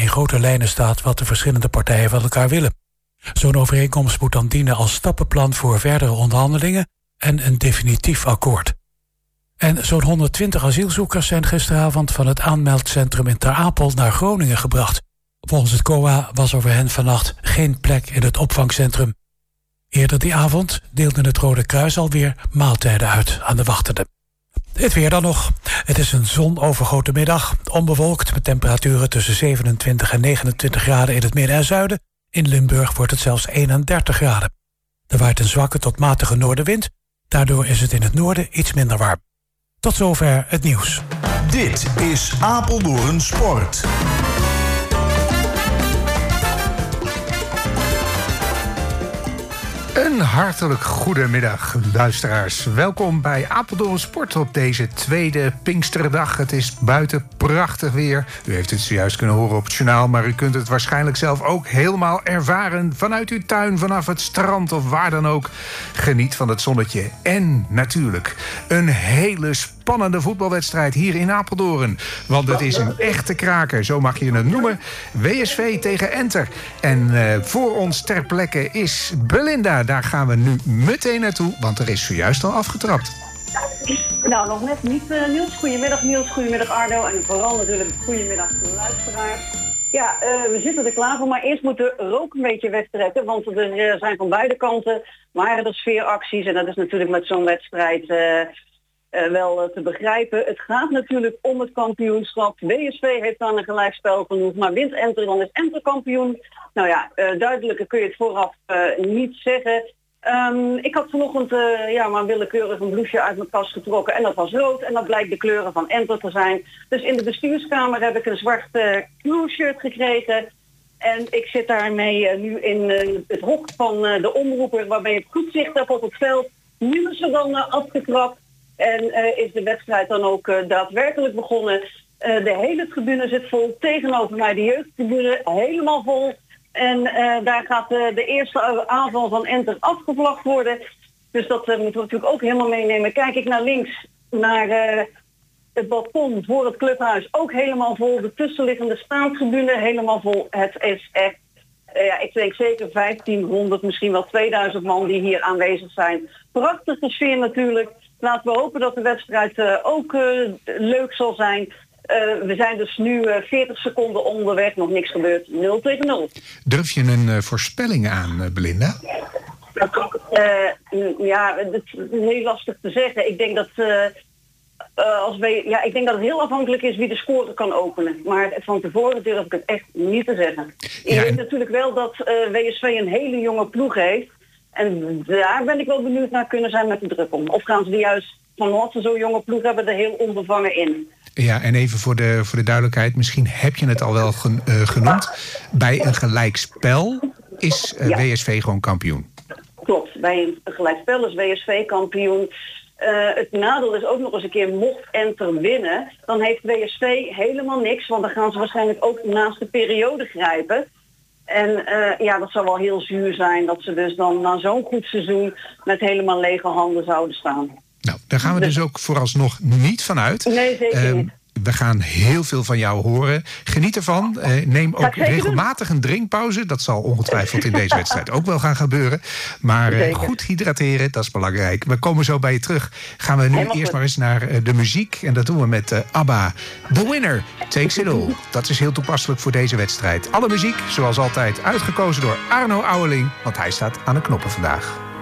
in grote lijnen staat wat de verschillende partijen van elkaar willen. Zo'n overeenkomst moet dan dienen als stappenplan voor verdere onderhandelingen en een definitief akkoord. En zo'n 120 asielzoekers zijn gisteravond van het aanmeldcentrum in Ter Apel naar Groningen gebracht. Volgens het COA was er voor hen vannacht geen plek in het opvangcentrum. Eerder die avond deelde het Rode Kruis alweer maaltijden uit aan de wachtenden. Het weer dan nog. Het is een zonovergoten middag, onbewolkt met temperaturen tussen 27 en 29 graden in het midden en zuiden. In Limburg wordt het zelfs 31 graden. Er waait een zwakke tot matige noordenwind. Daardoor is het in het noorden iets minder warm. Tot zover het nieuws. Dit is Apeldoorn Sport. Een hartelijk goedemiddag, luisteraars. Welkom bij Apeldoorn Sport op deze tweede Pinksterdag. Het is buiten prachtig weer. U heeft het zojuist kunnen horen op het journaal, maar u kunt het waarschijnlijk zelf ook helemaal ervaren vanuit uw tuin, vanaf het strand of waar dan ook. Geniet van het zonnetje en natuurlijk een hele spannende voetbalwedstrijd hier in Apeldoorn. Want het is een echte kraker, zo mag je het noemen. WSV tegen Enter. En voor ons ter plekke is Belinda. Daar gaan we nu meteen naartoe, want er is zojuist al afgetrapt. Nou, nog net niet Niels. Goedemiddag Niels, goedemiddag Arno. En vooral natuurlijk goedemiddag de luisteraars. Ja, we zitten er klaar voor, maar eerst moet er ook een beetje wegtrekken. Want er zijn van beide kanten waren er sfeeracties. En dat is natuurlijk met zo'n wedstrijd wel te begrijpen. Het gaat natuurlijk om het kampioenschap. WSV heeft dan een gelijkspel genoeg, maar wint Enter, dan is Enter kampioen. Nou ja, duidelijker kun je het vooraf niet zeggen. Ik had vanochtend maar willekeurig een blouseje uit mijn kast getrokken en dat was rood en dat blijkt de kleuren van Enter te zijn. Dus in de bestuurskamer heb ik een zwart crew-shirt gekregen en ik zit daarmee nu in het hok van de omroeper waarmee ik goed zicht heb op het veld. Nu is er dan afgetrapt en is de wedstrijd dan ook daadwerkelijk begonnen. De hele tribune zit vol, tegenover mij de jeugdtribune helemaal vol. En daar gaat de eerste aanval van Enter afgevlagd worden. Dus dat moeten we natuurlijk ook helemaal meenemen. Kijk ik naar links, naar het balkon voor het clubhuis, ook helemaal vol. De tussenliggende staantribune helemaal vol. Het is echt, ik denk zeker 1500, misschien wel 2000 man die hier aanwezig zijn. Prachtige sfeer natuurlijk. Laten we hopen dat de wedstrijd ook leuk zal zijn. We zijn dus nu 40 seconden onderweg, nog niks gebeurd, 0-0. Durf je een voorspelling aan, Belinda? Het is heel lastig te zeggen. Ik denk dat ik denk dat het heel afhankelijk is wie de score kan openen. Maar van tevoren durf ik het echt niet te zeggen. Je weet natuurlijk wel dat WSV een hele jonge ploeg heeft. En daar ben ik wel benieuwd naar kunnen zijn met de druk om. Of gaan ze die juist van ze zo'n jonge ploeg hebben er heel onbevangen in. Ja, en even voor de duidelijkheid, misschien heb je het al wel genoemd. Bij een gelijkspel is WSV gewoon kampioen. Klopt, bij een gelijkspel is WSV kampioen. Het nadeel is ook nog eens een keer, mocht Enter winnen, dan heeft WSV helemaal niks. Want dan gaan ze waarschijnlijk ook naast de periode grijpen. En dat zou wel heel zuur zijn dat ze dus dan na zo'n goed seizoen met helemaal lege handen zouden staan. Nou, daar gaan we dus ook vooralsnog niet van uit. Nee, zeker niet. We gaan heel veel van jou horen. Geniet ervan. Neem ook regelmatig een drinkpauze. Dat zal ongetwijfeld in deze wedstrijd ook wel gaan gebeuren. Maar goed hydrateren, dat is belangrijk. We komen zo bij je terug. Gaan we nu eerst maar eens naar de muziek. En dat doen we met ABBA. The Winner Takes It All. Dat is heel toepasselijk voor deze wedstrijd. Alle muziek, zoals altijd, uitgekozen door Arno Ouweling. Want hij staat aan de knoppen vandaag.